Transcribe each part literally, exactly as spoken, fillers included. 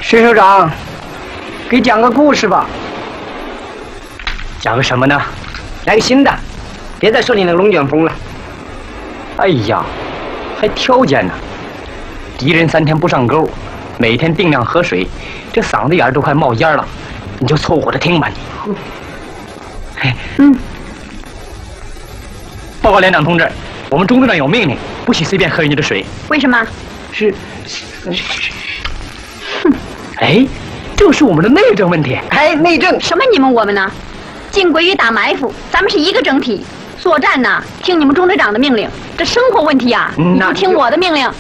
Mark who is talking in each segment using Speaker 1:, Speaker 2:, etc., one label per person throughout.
Speaker 1: 石首长，给讲个故事吧。
Speaker 2: 讲个什么呢？
Speaker 1: 来个新的，别再说你那个龙卷风了。
Speaker 2: 哎呀，还条件呢！敌人三天不上钩，每天定量喝水，这嗓子眼儿都快冒烟了，你就凑合着听吧你。
Speaker 1: 嗯。
Speaker 2: 报告连长同志，我们中队长有命令，不许随便喝人家的水。
Speaker 3: 为什么？
Speaker 2: 是。哼，哎，这是我们的内政问题。
Speaker 1: 哎，内政
Speaker 3: 什么你们我们呢？进鬼与打埋伏，咱们是一个整体。作战呢，听你们中队长的命令。这生活问题呀、啊，你不听我的命令。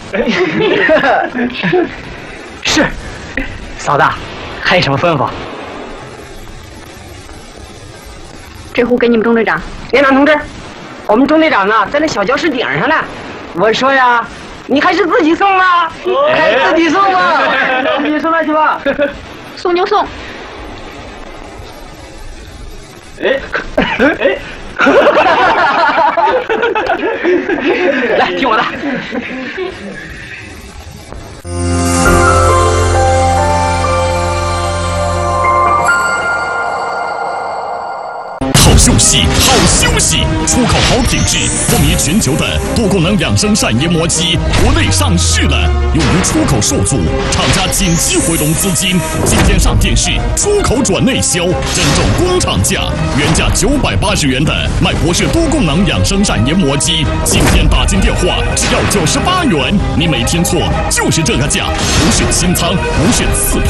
Speaker 2: 是，嫂子，还有什么吩咐？
Speaker 3: 这壶给你们中队长。
Speaker 1: 连长同志，我们中队长呢，在那小教室顶上呢。我说呀，你还是自己送吧，还是自己送吧，自己送来去吧。
Speaker 3: 送就送。
Speaker 2: 哎哎。来，听我的。
Speaker 4: 好休息，好休息！出口好品质，风靡全球的多功能养生膳研磨机，国内上市了，由于出口受阻，厂家紧急回笼资金，今天上电视，出口转内销，真正工厂价，原价九百八十元的卖博士多功能养生膳研磨机，今天打进电话只要九十八元，你没听错，就是这个价，不是清仓，不是次